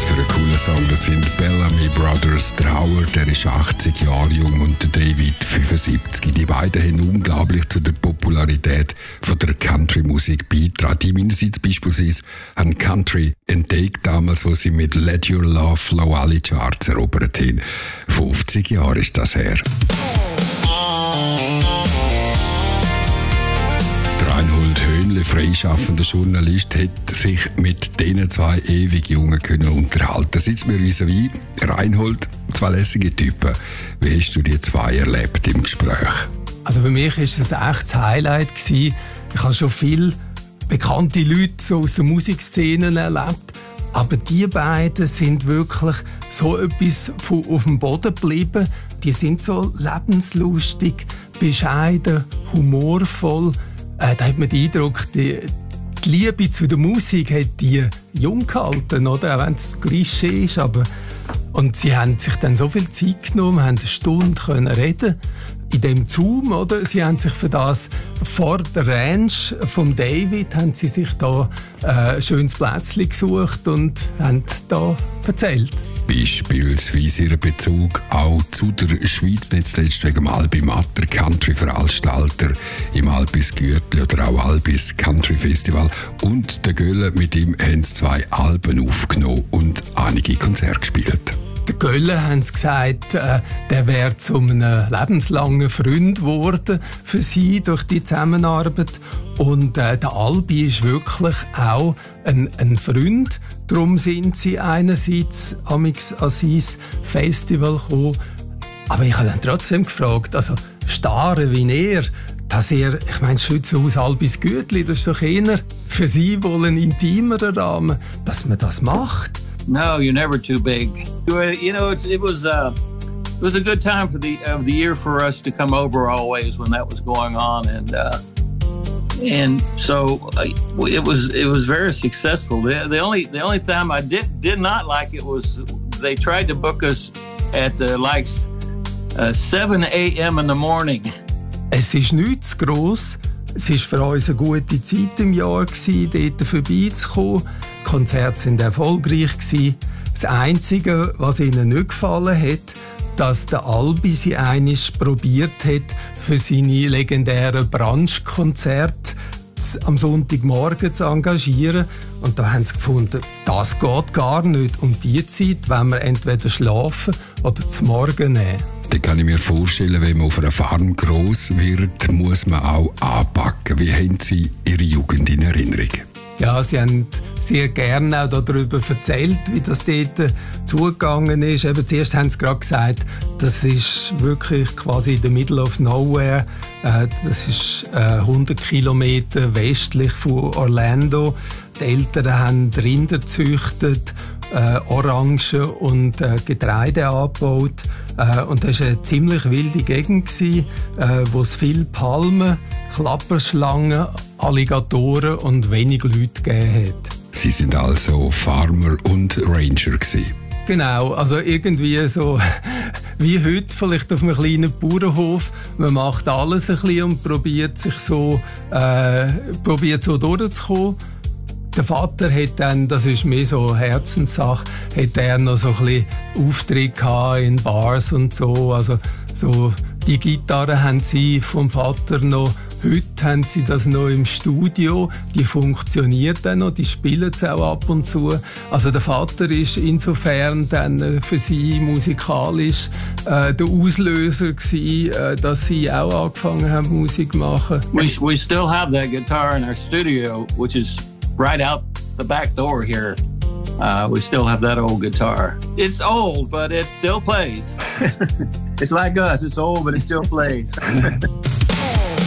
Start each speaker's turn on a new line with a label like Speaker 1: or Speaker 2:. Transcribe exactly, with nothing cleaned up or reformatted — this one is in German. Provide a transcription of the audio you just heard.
Speaker 1: für einen coolen Song. Das sind Bellamy Brothers. Der Howard, der ist achtzig Jahre jung und der David fünfundsiebzig. Die beiden haben unglaublich zu der Popularität von der Country-Musik beigetragen. Die meinerseits beispielsweise haben Country entdeckt, damals, wo sie mit Let Your Love Flow alle Charts erobert haben. fünfzig Jahre ist das her. Reinhold Höhnle, freischaffender Journalist, hat sich mit diesen zwei ewig Jungen können unterhalten. Da sitzt mir vis-à-vis. Reinhold, zwei lässige Typen. Wie hast du die zwei erlebt im Gespräch?
Speaker 2: Also für mich war es ein echtes Highlight gewesen. Ich habe schon viele bekannte Leute so aus der Musikszene erlebt. Aber die beiden sind wirklich so etwas von auf dem Boden geblieben. Die sind so lebenslustig, bescheiden, humorvoll. Äh, da hat man den Eindruck, die, die Liebe zu der Musik hat die jung gehalten, oder? Auch wenn es Klischee ist. Aber und sie haben sich dann so viel Zeit genommen, haben eine Stunde können reden in dem Zoom, oder? Sie haben sich für das vor der Ranch vom David haben sie sich da äh, ein schönes Plätzchen gesucht und haben da erzählt.
Speaker 1: Beispielsweise ihren Bezug auch zu der Schweiz, nicht zuletzt wegen dem Albi Matter, Country-Veranstalter im Albis Gürtli oder auch Albis Country Festival. Und der Gölle, mit ihm haben sie zwei Alben aufgenommen und einige Konzerte gespielt.
Speaker 2: Der Gölle haben sie gesagt, äh, der wäre zu einem lebenslangen Freund geworden für sie durch die Zusammenarbeit. Und äh, der Albi ist wirklich auch ein, ein Freund. Darum sind sie einerseits amix an sein Festival gekommen. Aber ich habe dann trotzdem gefragt, also Starre wie er, dass er, ich meine, Schützenhaus Albis Gürtli, das ist doch eher für sie wohl ein intimerer Rahmen, dass man das macht.
Speaker 3: No, you're never too big. You know, it's, it was uh, it was a good time for the of the year for us to come over always when that was going on, and uh, and so uh, it was it was very successful. The, the only the only time I did did not like it was they tried to book us at uh, like uh, seven a.m. in the morning.
Speaker 2: Es ist nichts zu gross. Es war für uns eine gute Zeit im Jahr, dort vorbeizukommen. Die Konzerte waren erfolgreich. Das Einzige, was ihnen nicht gefallen hat, dass der Albi sie einmal probiert hat, für seine legendären Brunch-Konzerte am Sonntagmorgen zu engagieren. Und da haben sie gefunden, das geht gar nicht. Um die Zeit wollen wir entweder schlafen oder zum Morgen nehmen.
Speaker 1: Da kann ich mir vorstellen, wenn man auf einer Farm gross wird, muss man auch anpacken. Wie haben Sie Ihre Jugend in Erinnerung?
Speaker 2: Ja, sie haben sehr gerne auch darüber erzählt, wie das dort zugegangen ist. Eben zuerst haben sie gerade gesagt, das ist wirklich quasi in the middle of nowhere. Äh, das ist äh, hundert Kilometer westlich von Orlando. Die Eltern haben Rinder gezüchtet, äh, Orangen und äh, Getreide angebaut. Äh, und das war eine ziemlich wilde Gegend, äh, wo es viele Palmen, Klapperschlangen, Alligatoren und wenig Leute gegeben hat.
Speaker 1: Sie sind also Farmer und Ranger gewesen.
Speaker 2: Genau, also irgendwie so wie heute vielleicht auf einem kleinen Bauernhof. Man macht alles ein bisschen und probiert sich so, äh, probiert so durchzukommen. Der Vater hat dann, das ist mehr so eine Herzenssache, hat er noch so ein bisschen Auftritte gehabt in Bars und so. Also so die Gitarre haben sie vom Vater noch. Heute haben sie das noch im Studio, die funktioniert dann noch, die spielen es auch ab und zu. Also der Vater ist insofern dann für sie musikalisch äh, der Auslöser gewesen, äh, dass sie auch angefangen haben Musik zu machen.
Speaker 3: We, we still have that guitar in our studio, which is right out the back door here. Uh, we still have that old guitar. It's old, but it still plays. It's like us, it's old, but it still plays.